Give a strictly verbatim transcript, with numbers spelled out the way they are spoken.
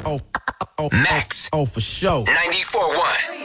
Oh, oh, Max. Oh, for sure. ninety-four point one.